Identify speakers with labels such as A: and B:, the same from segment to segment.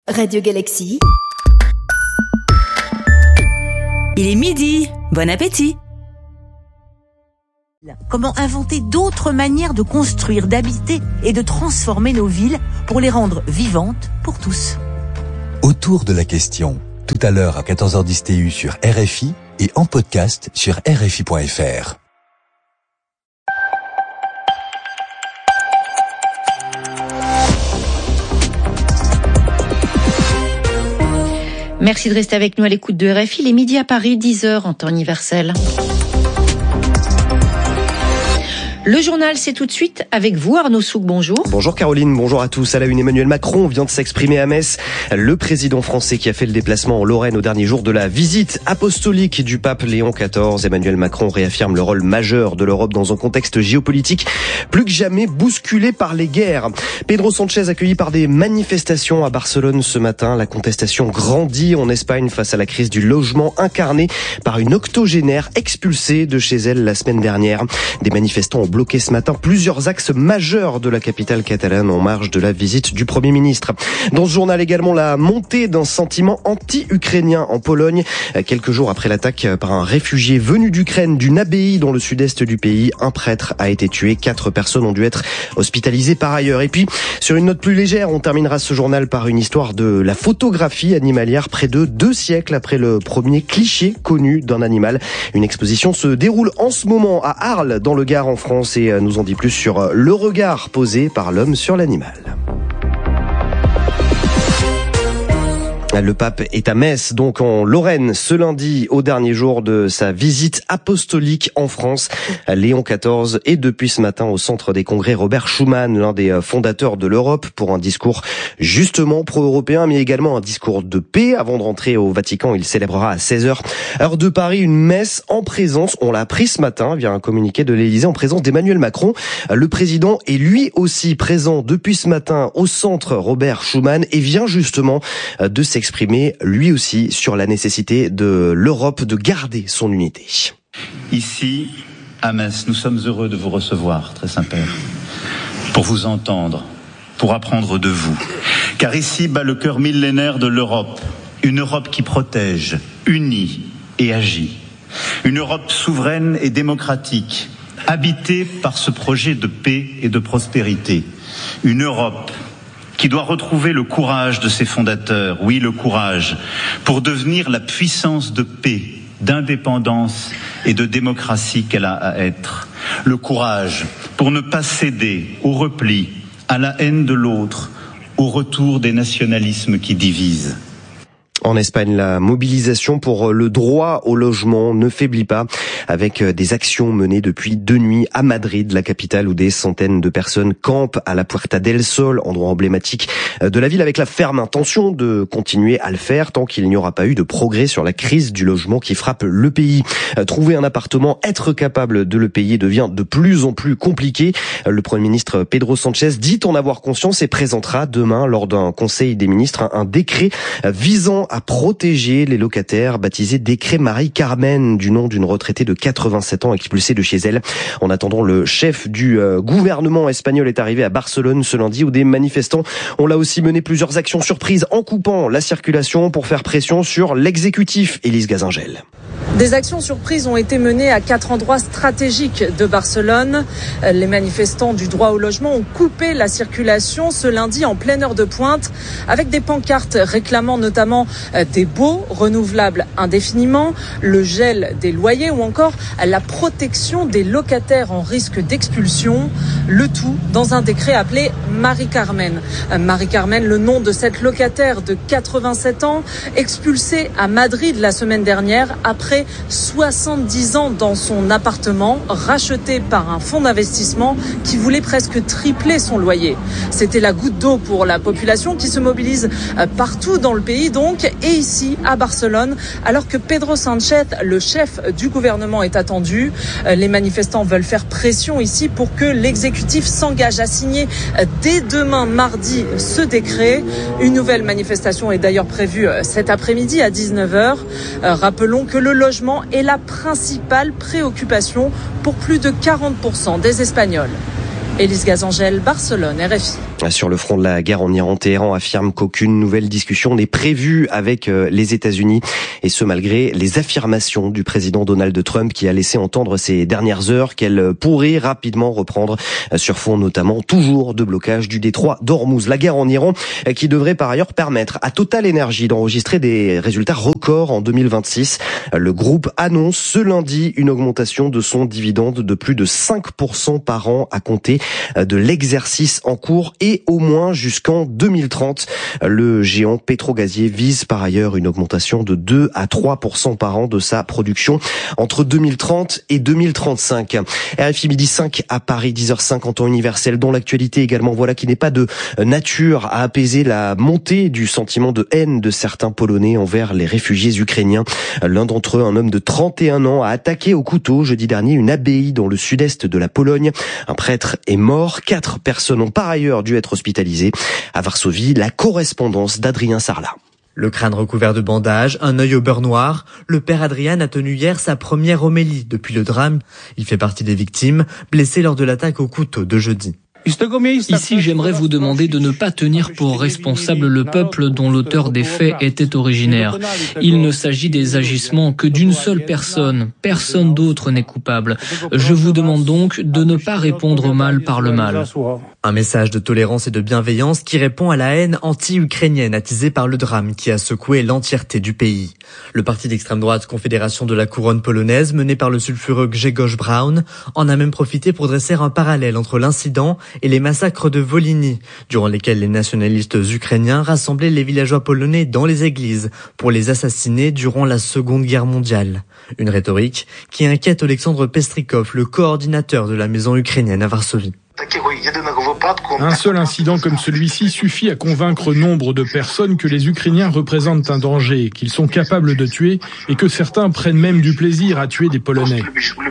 A: Radio Galaxy.
B: Il est midi, bon appétit.
C: Comment inventer d'autres manières de construire, d'habiter et de transformer nos villes pour les rendre vivantes pour tous?
D: Autour de la question, tout à l'heure à 14h10 TU sur RFI et en podcast sur RFI.fr.
E: Merci de rester avec nous à l'écoute de RFI. Les midis à Paris, 10h en temps universel. Le journal, c'est tout de suite avec vous, Arnaud Souk, bonjour.
F: Bonjour Caroline, bonjour à tous. À la une, Emmanuel Macron vient de s'exprimer à Metz. Le président français qui a fait le déplacement en Lorraine au dernier jour de la visite apostolique du pape Léon XIV. Emmanuel Macron réaffirme le rôle majeur de l'Europe dans un contexte géopolitique plus que jamais bousculé par les guerres. Pedro Sánchez accueilli par des manifestations à Barcelone ce matin. La contestation grandit en Espagne face à la crise du logement incarnée par une octogénaire expulsée de chez elle la semaine dernière. Des manifestants ont bloqué ce matin plusieurs axes majeurs de la capitale catalane en marge de la visite du Premier ministre. Dans ce journal également, la montée d'un sentiment anti-ukrainien en Pologne. Quelques jours après l'attaque par un réfugié venu d'Ukraine d'une abbaye dans le sud-est du pays, un prêtre a été tué. 4 personnes ont dû être hospitalisées par ailleurs. Et puis, sur une note plus légère, on terminera ce journal par une histoire de la photographie animalière près de 2 siècles après le premier cliché connu d'un animal. Une exposition se déroule en ce moment à Arles, dans le Gard en France, et nous en dit plus sur le regard posé par l'homme sur l'animal. Le pape est à Metz, donc en Lorraine, ce lundi, au dernier jour de sa visite apostolique en France. Léon XIV est depuis ce matin au centre des congrès Robert Schuman, l'un des fondateurs de l'Europe, pour un discours justement pro-européen, mais également un discours de paix. Avant de rentrer au Vatican, il célébrera à 16h, heure de Paris, une messe en présence, on l'a appris ce matin via un communiqué de l'Élysée, en présence d'Emmanuel Macron. Le président est lui aussi présent depuis ce matin au centre Robert Schuman et vient justement de s'exprimer lui aussi sur la nécessité de l'Europe de garder son unité.
G: Ici, à Metz, nous sommes heureux de vous recevoir, très Saint-Père, pour vous entendre, pour apprendre de vous. Car ici bat le cœur millénaire de l'Europe, une Europe qui protège, unit et agit. Une Europe souveraine et démocratique, habitée par ce projet de paix et de prospérité. Une Europe qui doit retrouver le courage de ses fondateurs, oui, le courage, pour devenir la puissance de paix, d'indépendance et de démocratie qu'elle a à être. Le courage pour ne pas céder au repli, à la haine de l'autre, au retour des nationalismes qui divisent.
F: En Espagne, la mobilisation pour le droit au logement ne faiblit pas, avec des actions menées depuis 2 nuits à Madrid, la capitale, où des centaines de personnes campent à la Puerta del Sol, endroit emblématique de la ville, avec la ferme intention de continuer à le faire tant qu'il n'y aura pas eu de progrès sur la crise du logement qui frappe le pays. Trouver un appartement, être capable de le payer devient de plus en plus compliqué. Le Premier ministre Pedro Sánchez dit en avoir conscience et présentera demain, lors d'un conseil des ministres, un décret visant à protéger les locataires, baptisé décret Marie-Carmen, du nom d'une retraitée de 87 ans expulsée de chez elle. En attendant, le chef du gouvernement espagnol est arrivé à Barcelone ce lundi, où des manifestants ont là aussi mené plusieurs actions surprises en coupant la circulation pour faire pression sur l'exécutif. Élise Gazingel.
H: Des actions surprises ont été menées à 4 endroits stratégiques de Barcelone. Les manifestants du droit au logement ont coupé la circulation ce lundi en pleine heure de pointe, avec des pancartes réclamant notamment des baux renouvelables indéfiniment, le gel des loyers ou encore la protection des locataires en risque d'expulsion. Le tout dans un décret appelé Marie-Carmen. Marie-Carmen, le nom de cette locataire de 87 ans, expulsée à Madrid la semaine dernière après 70 ans dans son appartement, racheté par un fonds d'investissement qui voulait presque tripler son loyer. C'était la goutte d'eau pour la population qui se mobilise partout dans le pays donc, et ici à Barcelone, alors que Pedro Sánchez, le chef du gouvernement, est attendu. Les manifestants veulent faire pression ici pour que l'exécutif s'engage à signer dès demain mardi ce décret. Une nouvelle manifestation est d'ailleurs prévue cet après-midi à 19h. Rappelons que le logement est la principale préoccupation pour plus de 40% des Espagnols. Élise Gazingel, Barcelone, RFI.
F: Sur le front de la guerre en Iran, Téhéran affirme qu'aucune nouvelle discussion n'est prévue avec les États-Unis, et ce malgré les affirmations du président Donald Trump qui a laissé entendre ces dernières heures qu'elle pourrait rapidement reprendre sur fond notamment toujours de blocage du détroit d'Ormuz. La guerre en Iran qui devrait par ailleurs permettre à Total Energy d'enregistrer des résultats records en 2026. Le groupe annonce ce lundi une augmentation de son dividende de plus de 5% par an à compter de l'exercice en cours et au moins jusqu'en 2030. Le géant pétrogazier vise par ailleurs une augmentation de 2 à 3% par an de sa production entre 2030 et 2035. RFI midi 5 à Paris, 10h05 en temps universel, dont l'actualité également, voilà, qui n'est pas de nature à apaiser la montée du sentiment de haine de certains Polonais envers les réfugiés ukrainiens. L'un d'entre eux, un homme de 31 ans, a attaqué au couteau jeudi dernier une abbaye dans le sud-est de la Pologne. Un prêtre est mort. 4 personnes ont par ailleurs dû être hospitalisées. À Varsovie, la correspondance d'Adrien Sarlat.
A: Le crâne recouvert de bandages, un œil au beurre noir, le père Adrian a tenu hier sa première homélie depuis le drame. Il fait partie des victimes, blessées lors de l'attaque au couteau de jeudi.
I: Ici, j'aimerais vous demander de ne pas tenir pour responsable le peuple dont l'auteur des faits était originaire. Il ne s'agit des agissements que d'une seule personne. Personne d'autre n'est coupable. Je vous demande donc de ne pas répondre au mal par le mal.
A: Un message de tolérance et de bienveillance qui répond à la haine anti-ukrainienne attisée par le drame qui a secoué l'entièreté du pays. Le parti d'extrême droite Confédération de la Couronne polonaise, mené par le sulfureux Grzegorz Braun, en a même profité pour dresser un parallèle entre l'incident et les massacres de Volhynie, durant lesquels les nationalistes ukrainiens rassemblaient les villageois polonais dans les églises pour les assassiner durant la Seconde Guerre mondiale. Une rhétorique qui inquiète Alexandre Pestrikov, le coordinateur de la maison ukrainienne à Varsovie.
J: Un seul incident comme celui-ci suffit à convaincre nombre de personnes que les Ukrainiens représentent un danger, qu'ils sont capables de tuer et que certains prennent même du plaisir à tuer des Polonais.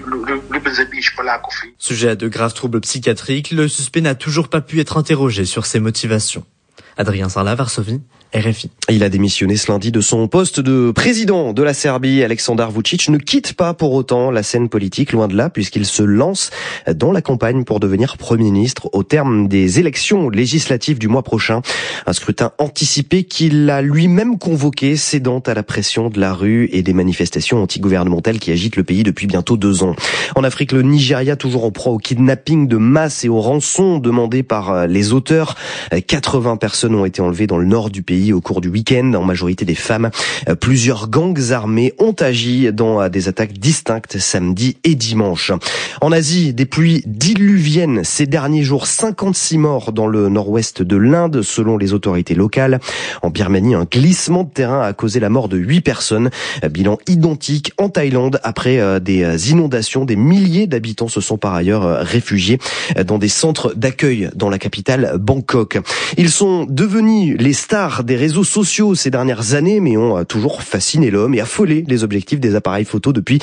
A: Sujet à de graves troubles psychiatriques, le suspect n'a toujours pas pu être interrogé sur ses motivations. Adrien Sarlat, Varsovie, RFI.
F: Il a démissionné ce lundi de son poste de président de la Serbie. Aleksandar Vučić ne quitte pas pour autant la scène politique, loin de là, puisqu'il se lance dans la campagne pour devenir Premier ministre au terme des élections législatives du mois prochain. Un scrutin anticipé qu'il a lui-même convoqué, cédant à la pression de la rue et des manifestations antigouvernementales qui agitent le pays depuis bientôt 2 ans. En Afrique, le Nigeria, toujours en proie au kidnapping de masse et aux rançons demandées par les auteurs. 80 personnes ont été enlevées dans le nord du pays au cours du week-end, en majorité des femmes. Plusieurs gangs armés ont agi dans des attaques distinctes samedi et dimanche. En Asie, des pluies diluviennes ces derniers jours, 56 morts dans le nord-ouest de l'Inde, selon les autorités locales. En Birmanie, un glissement de terrain a causé la mort de 8 personnes. Bilan identique en Thaïlande après des inondations. Des milliers d'habitants se sont par ailleurs réfugiés dans des centres d'accueil dans la capitale Bangkok. Ils sont devenus les stars des réseaux sociaux ces dernières années, mais ont toujours fasciné l'homme et affolé les objectifs des appareils photo depuis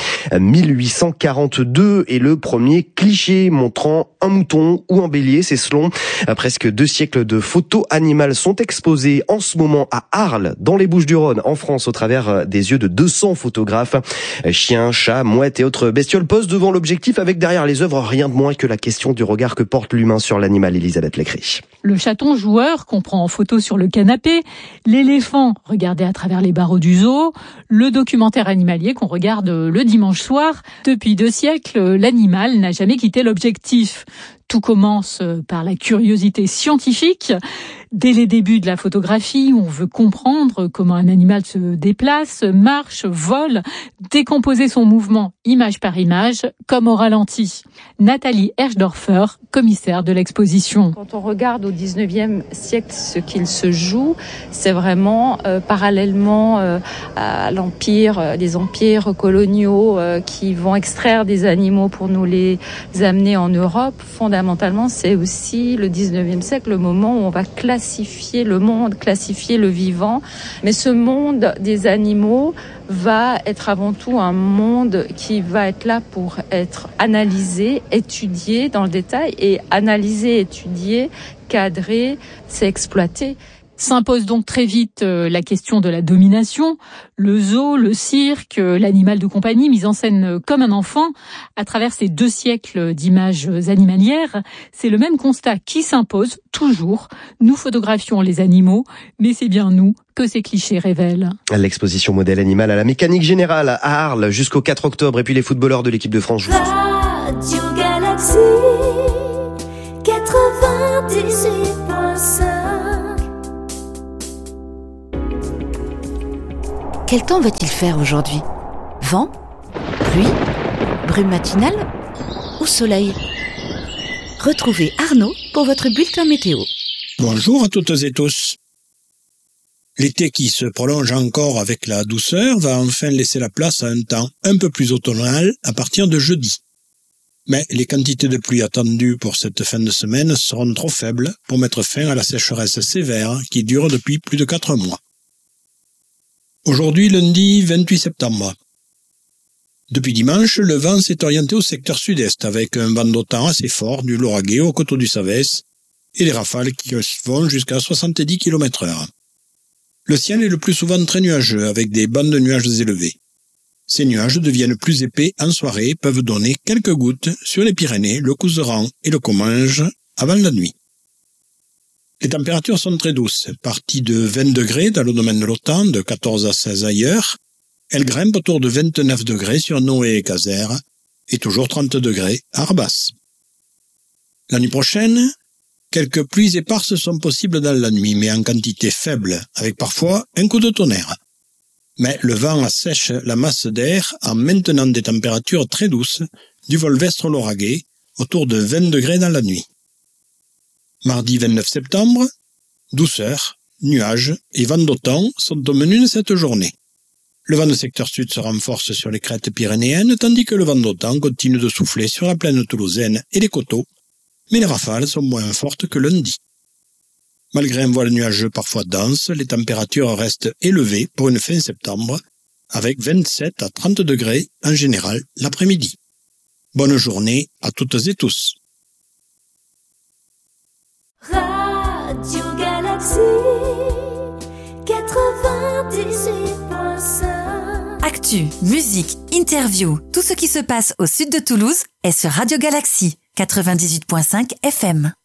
F: 1842. Et le premier cliché montrant un mouton ou un bélier, c'est selon presque 2 siècles de photos animales sont exposés en ce moment à Arles, dans les Bouches-du-Rhône, en France, au travers des yeux de 200 photographes. Chiens, chats, mouettes et autres bestioles posent devant l'objectif avec derrière les œuvres rien de moins que la question du regard que porte l'humain sur l'animal. Elisabeth Lécry.
K: Le chaton joueur qu'on prend en photo sur le canapé, l'éléphant regardé à travers les barreaux du zoo, le documentaire animalier qu'on regarde le dimanche soir. Depuis 2 siècles, l'animal n'a jamais quitté l'objectif. Tout commence par la curiosité scientifique. Dès les débuts de la photographie, on veut comprendre comment un animal se déplace, marche, vole, décomposer son mouvement image par image, comme au ralenti. Nathalie Herschdorfer, commissaire de l'exposition.
L: Quand on regarde au 19e siècle ce qu'il se joue, c'est vraiment parallèlement à l'empire, des empires coloniaux qui vont extraire des animaux pour nous les amener en Europe. Fondamentalement, c'est aussi le 19e siècle, le moment où on va classifier le monde, classifier le vivant. Mais ce monde des animaux va être avant tout un monde qui va être là pour être analysé, étudié dans le détail. Et analyser, étudier, cadrer, c'est exploiter.
K: S'impose donc très vite la question de la domination. Le zoo, le cirque, l'animal de compagnie mis en scène comme un enfant. À travers ces 2 siècles d'images animalières, c'est le même constat qui s'impose toujours. Nous photographions les animaux, mais c'est bien nous que ces clichés révèlent.
F: L'exposition modèle animal à la Mécanique Générale à Arles jusqu'au 4 octobre. Et puis les footballeurs de l'équipe de France.
M: Radio Galaxy 98.5.
B: Quel temps va-t-il faire aujourd'hui ? Vent ? Pluie ? Brume matinale ? Ou soleil ? Retrouvez Arnaud pour votre bulletin météo.
N: Bonjour à toutes et tous. L'été qui se prolonge encore avec la douceur va enfin laisser la place à un temps un peu plus automnal à partir de jeudi. Mais les quantités de pluie attendues pour cette fin de semaine seront trop faibles pour mettre fin à la sécheresse sévère qui dure depuis plus de 4 mois. Aujourd'hui, lundi 28 septembre. Depuis dimanche, le vent s'est orienté au secteur sud-est avec un vent d'OTAN assez fort du Lauragais au coteau du Savès et des rafales qui vont jusqu'à 70 km/h. Le ciel est le plus souvent très nuageux avec des bandes de nuages élevés. Ces nuages deviennent plus épais en soirée et peuvent donner quelques gouttes sur les Pyrénées, le Couserans et le Comminges avant la nuit. Les températures sont très douces, parties de 20 degrés dans le domaine de l'OTAN, de 14 à 16 ailleurs. Elles grimpent autour de 29 degrés sur Noé et Caser, et toujours 30 degrés à Arbas. La nuit prochaine, quelques pluies éparses sont possibles dans la nuit, mais en quantité faible, avec parfois un coup de tonnerre. Mais le vent assèche la masse d'air en maintenant des températures très douces, du Volvestre au Lauragais, autour de 20 degrés dans la nuit. Mardi 29 septembre, douceur, nuages et vent d'OTAN sont au menu de cette journée. Le vent de secteur sud se renforce sur les crêtes pyrénéennes, tandis que le vent d'OTAN continue de souffler sur la plaine toulousaine et les coteaux, mais les rafales sont moins fortes que lundi. Malgré un voile nuageux parfois dense, les températures restent élevées pour une fin septembre, avec 27 à 30 degrés en général l'après-midi. Bonne journée à toutes et tous.
M: Radio Galaxy 98.5.
B: Actu, musique, interview, tout ce qui se passe au sud de Toulouse est sur Radio Galaxy 98.5 FM.